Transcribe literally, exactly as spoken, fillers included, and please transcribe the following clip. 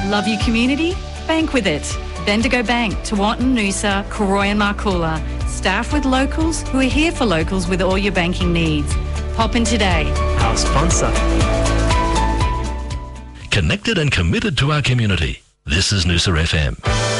Love your community? Bank with it. Bendigo Bank, Tewantin, Noosa, Koroi and Marcoola. Staff with locals who are here for locals with all your banking needs. Pop in today. Our sponsor. Connected and committed to our community. This is Noosa F M.